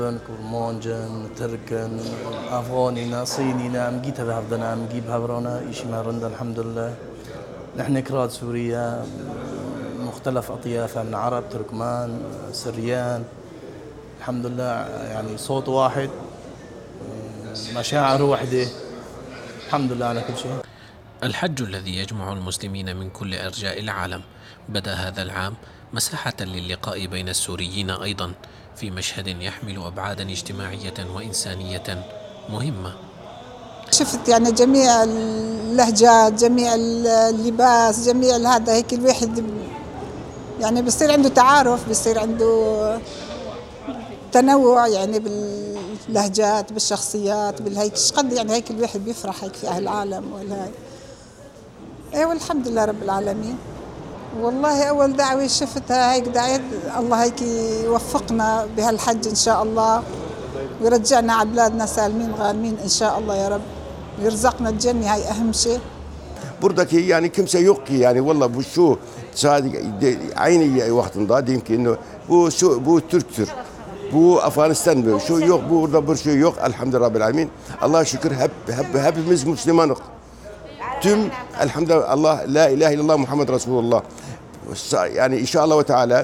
كرمانجن تركن أفغانينا صينينا مجيت هذا هفدنا مجيب هبرانا إشي ما رند الحمد لله. نحن كراد سوريا مختلف أطيافها من عرب تركمان سريان الحمد لله، يعني صوت واحد مشاعر وحدة الحمد لله على كل شيء. الحج الذي يجمع المسلمين من كل أرجاء العالم بدأ هذا العام مساحة للقاء بين السوريين أيضا في مشهد يحمل أبعادا اجتماعية وإنسانية مهمة. شفت يعني جميع اللهجات، جميع اللباس، جميع هذا، هيك الواحد يعني بصير عنده تعارف، بصير عنده تنوع يعني باللهجات بالشخصيات بالهيك قد يعني هيك الواحد بيفرح هيك في أهل العالم والهاي. ايه والحمد لله رب العالمين. والله أول دعوة شفتها هيك دعيت الله هيك يوفقنا بهالحج إن شاء الله ويرجعنا على بلادنا سالمين غانمين إن شاء الله يا رب، ويرزقنا الجنة، هاي أهم شيء. buradaki yani kimse yok ki yani valla bu şu sadece aynı vaktinde diyeyim ki bu Türktür. Bu Afganistan böyle şu yok burada bir şey yok elhamdülillah rabbil alemin. Allah'a şükür hepimiz Müslümanız. Tüm elhamdülillah Allah la ilahe illallah Muhammed Resulullah. Yani inşallah ve teala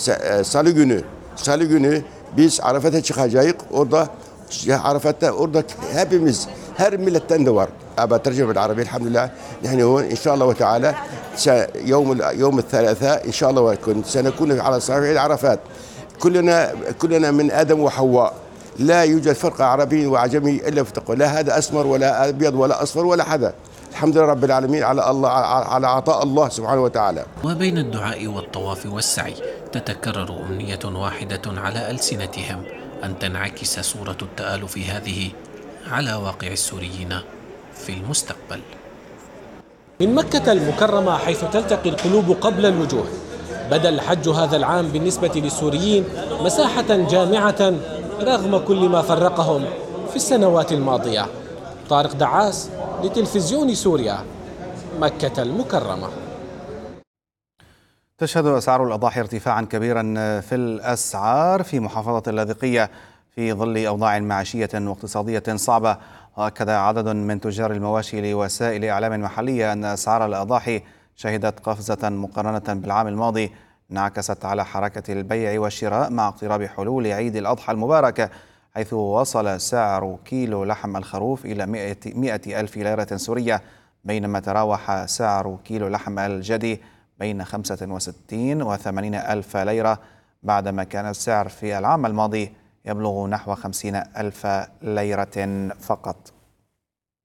salı günü biz Arafat'a çıkacağız. Orada Arafat'ta orada hepimiz her milletten de var. بترجمة بالعربي الحمد لله نحن هون إن شاء الله وتعالى يوم الثلاثاء إن شاء الله سنكون على صعيد عرفات كلنا من آدم وحواء، لا يوجد فرق عربي وعجمي إلا في التقوى، لا هذا أسمر ولا أبيض ولا أصفر ولا حدا. الحمد لله رب العالمين على الله على عطاء الله سبحانه وتعالى. وبين الدعاء والطواف والسعي تتكرر أمنية واحدة على ألسنتهم، أن تنعكس صورة التآلف هذه على واقع السوريين في المستقبل. من مكة المكرمة حيث تلتقي القلوب قبل الوجوه، بدأ الحج هذا العام بالنسبة للسوريين مساحة جامعة رغم كل ما فرقهم في السنوات الماضية. طارق دعاس لتلفزيون سوريا، مكة المكرمة. تشهد أسعار الأضاحي ارتفاعا كبيرا في الأسعار في محافظة اللاذقية في ظل أوضاع معيشية واقتصادية صعبة. وأكد عدد من تجار المواشي لوسائل إعلام محلية أن أسعار الأضاحي شهدت قفزة مقارنة بالعام الماضي انعكست على حركة البيع والشراء مع اقتراب حلول عيد الأضحى المبارك، حيث وصل سعر كيلو لحم الخروف إلى 100 ألف ليرة سورية، بينما تراوح سعر كيلو لحم الجدي بين 65 و 80 ألف ليرة، بعدما كان السعر في العام الماضي يبلغ نحو 50 ألف ليرة فقط.